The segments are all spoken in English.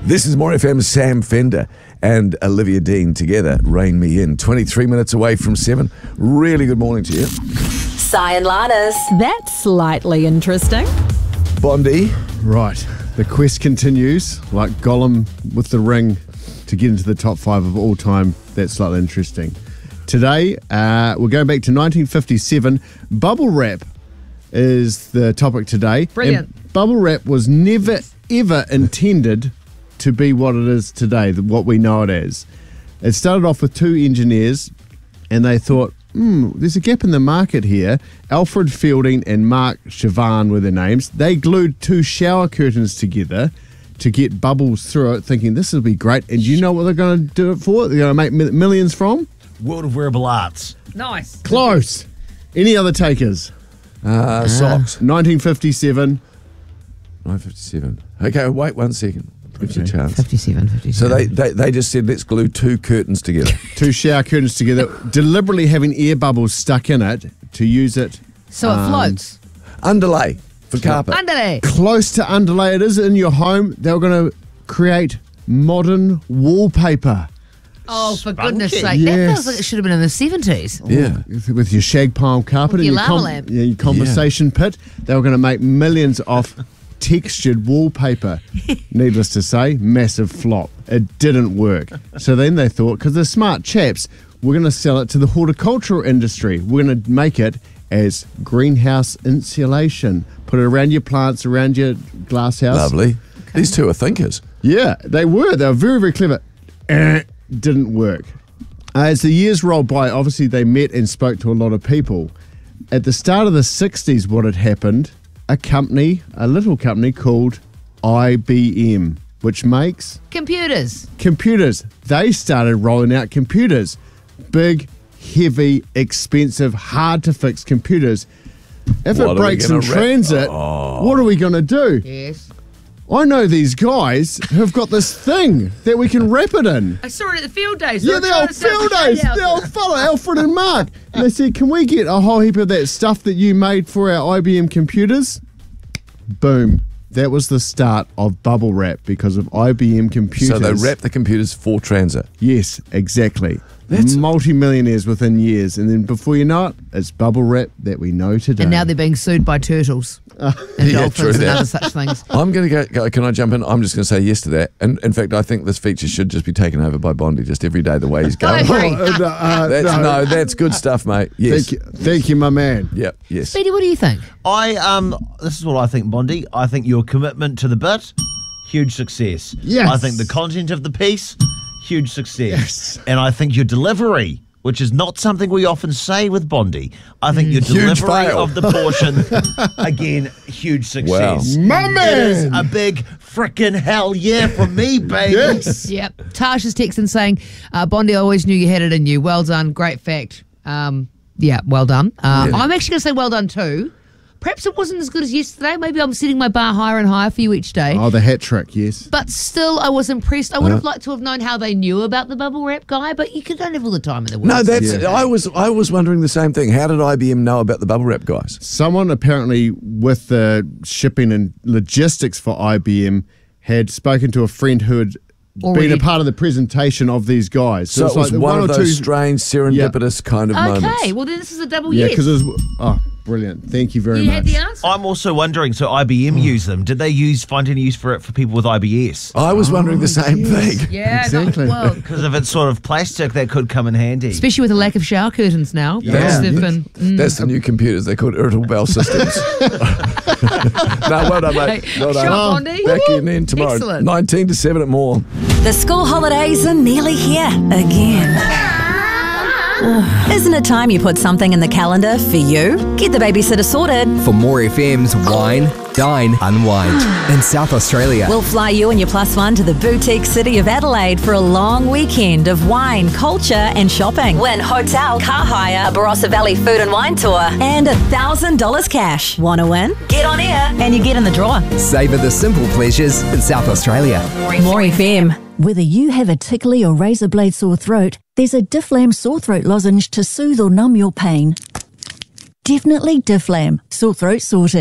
This is More FM's Sam Fender and Olivia Dean together. Rein Me In. 23 minutes away from 7. Really good morning to you. Si and Lana's. That's slightly interesting. Bondi. Right. The quest continues, like Gollum with the ring, to get into the top 5 of all time. That's slightly interesting. Today, we're going back to 1957. Bubble wrap is the topic today. Brilliant. And bubble wrap was never, ever intended to be what it is today, what we know it as. It started off with 2 engineers, and they thought, there's a gap in the market here. Alfred Fielding and Mark Chavan were their names. They glued 2 shower curtains together to get bubbles through it, thinking this will be great. And you know what they're going to do it for? They're going to make millions from? World of Wearable Arts. Nice. Close. Any other takers? Socks. 1957. 9:57. Okay, wait 1 second. Give you a chance. 57. So they just said, let's glue 2 curtains together. 2 shower curtains together, deliberately having air bubbles stuck in it to use it. So it floats. Underlay for carpet. Underlay. Close to underlay it is in your home. They were going to create modern wallpaper. Oh, for goodness sake. Yes. That feels like it should have been in the 70s. Yeah. With your shag pile carpet With and your your, lava lamp. your conversation pit. They were going to make millions off textured wallpaper. Needless to say, massive flop. It didn't work. So then they thought, because they're smart chaps, we're going to sell it to the horticultural industry. We're going to make it as greenhouse insulation. Put it around your plants, around your glass house. Lovely. These 2 are thinkers. Yeah, they were. They were very, very clever. Didn't work. As the years rolled by, obviously they met and spoke to a lot of people. At the start of the 60s, what had happened, a little company called IBM, which makes Computers. computers. They started rolling out computers. Big, heavy, expensive, hard to fix computers. If What are it we breaks in gonna wrap? transit, what are we going to do? Yes. I know these guys who've got this thing that we can wrap it in. I saw it at the field days. Yeah, the old field days, the old fella, Alfred and Mark. And they said, can we get a whole heap of that stuff that you made for our IBM computers? Boom. That was the start of bubble wrap because of IBM computers. So they wrap the computers for transit. Yes, exactly. That's- multi-millionaires within years. And then before you know it, it's bubble wrap that we know today. And now they're being sued by turtles and Yeah, true dolphins and that. other such things. I'm going to go. Can I jump in? I'm just going to say yes to that. And in fact, I think this feature should just be taken over by Bondi just every day the way he's I going. agree. That's good stuff, mate. Yes. Thank you, my man. Yep. Yes. Speedy, what do you think? This is what I think, Bondi. I think your commitment to the bit, huge success. Yes. I think the content of the piece, huge success. Yes. And I think your delivery, which is not something we often say with Bondi, I think your Huge delivery fail. of the portion, again, huge success. Wow. My It is man. a big frickin' hell yeah from me, baby. Yes. Yep. Tash is texting saying, Bondi, I always knew you had it in you. Well done. Great fact. Yeah, well done. I'm actually going to say well done too. Perhaps it wasn't as good as yesterday. Maybe I'm setting my bar higher and higher for you each day. Oh, the hat trick, yes. But still, I was impressed. I would have liked to have known how they knew about the bubble wrap guy, but you don't have all the time in the world. No, that's. Yeah. I was wondering the same thing. How did IBM know about the bubble wrap guys? Someone apparently with the shipping and logistics for IBM had spoken to a friend who had Already- been a part of the presentation of these guys. So it's it was like one or of those strange serendipitous kind of moments. Okay, well then this is a double Yeah, yes. because it was. Oh, brilliant! Thank you very You much. had the answer. I'm also wondering, so IBM use them. Did they find any use for it for people with IBS? I was wondering the same thing. Yeah, Exactly. well, Because if it's sort of plastic, that could come in handy. especially with a lack of shower curtains now. Yeah. Because they've been. That's the new computers. They're called irritable bowel systems. No, well done, mate. Hey, Well done. shot, Bondi. Back in tomorrow. Excellent. 19 to 7 at more. The school holidays are nearly here again. Isn't it time you put something in the calendar for you? Get the babysitter sorted. For More FM's Wine, Dine, Unwind in South Australia. We'll fly you and your plus one to the boutique city of Adelaide for a long weekend of wine, culture and shopping. Win hotel, car hire, a Barossa Valley food and wine tour and $1,000 cash. Want to win? Get on air and you get in the draw. Savour the simple pleasures in South Australia. More FM. Whether you have a tickly or razor blade sore throat, there's a Difflam sore throat lozenge to soothe or numb your pain. Definitely Difflam. Sore throat sorted.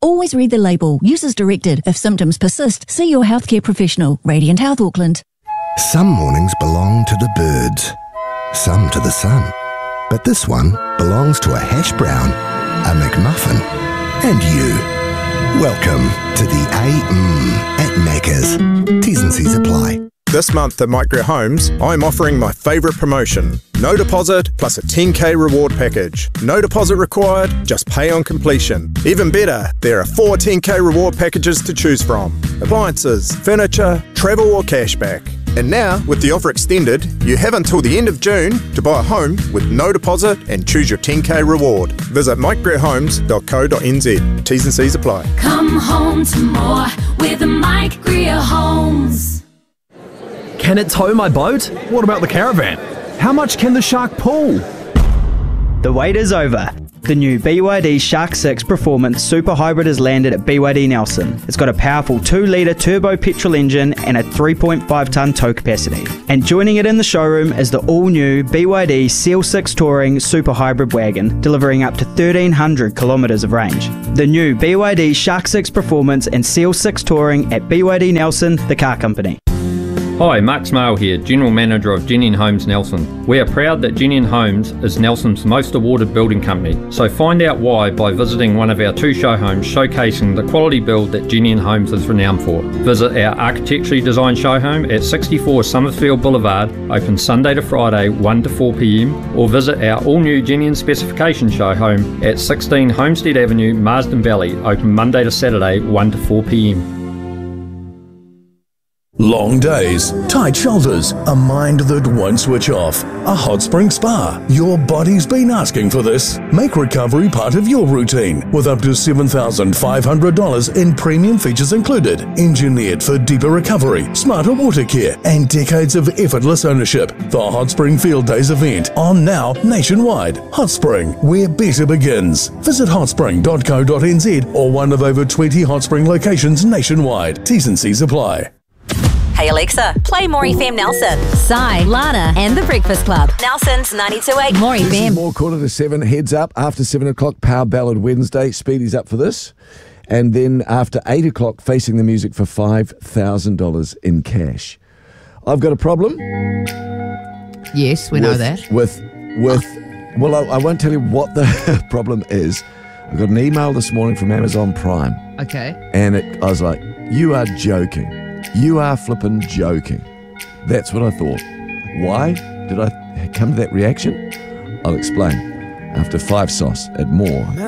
Always read the label. Use as directed. If symptoms persist, see your healthcare professional. Radiant Health Auckland. Some mornings belong to the birds, some to the sun. But this one belongs to a hash brown, a McMuffin, and you. Welcome to the at Macca's. T's and C's apply. This month at Micro Homes, I'm offering my favourite promotion. No deposit plus a 10k reward package. No deposit required, just pay on completion. Even better, there are 4 10k reward packages to choose from. Appliances, furniture, travel or cashback. And now, with the offer extended, you have until the end of June to buy a home with no deposit and choose your 10k reward. Visit micegreerhomes.co.nz. T's and C's apply. Come home to more with Mike Greer Homes. Can it tow my boat? What about the caravan? How much can the Shark pull? The wait is over. The new BYD Shark 6 Performance Super Hybrid has landed at BYD Nelson. It's got a powerful 2-litre turbo petrol engine and a 3.5-tonne tow capacity. And joining it in the showroom is the all-new BYD Seal 6 Touring Super Hybrid Wagon, delivering up to 1,300 kilometres of range. The new BYD Shark 6 Performance and Seal 6 Touring at BYD Nelson, the car company. Hi, Mark Smale here, General Manager of Genian Homes Nelson. We are proud that Genian Homes is Nelson's most awarded building company, so find out why by visiting one of our 2 show homes showcasing the quality build that Genian Homes is renowned for. Visit our architecturally designed show home at 64 Summerfield Boulevard, open Sunday to Friday 1 to 4 p.m, or visit our all-new Genian specification show home at 16 Homestead Avenue, Marsden Valley, open Monday to Saturday 1 to 4 p.m. Long days, tight shoulders, a mind that won't switch off. A hot spring spa. Your body's been asking for this. Make recovery part of your routine with up to $7,500 in premium features included. Engineered for deeper recovery, smarter water care, and decades of effortless ownership. The Hot Spring Field Days event on now nationwide. Hot Spring, where better begins. Visit hotspring.co.nz or one of over 20 Hot Spring locations nationwide. T's and C's apply. Hey Alexa, play More FM Nelson. Sai, Lana, and The Breakfast Club. Nelson's 92.8 More This is FM. more 7:15. Heads up, after 7 o'clock, Power Ballad Wednesday. Speedy's up for this. And then after 8 o'clock, Facing the Music for $5,000 in cash. I've got a problem. Yes, we know that. Well, I won't tell you what the problem is. I got an email this morning from Amazon Prime. Okay. And I was like, you are joking. You are flippin' joking. That's what I thought. Why did I come to that reaction? I'll explain after 5 sauce at More.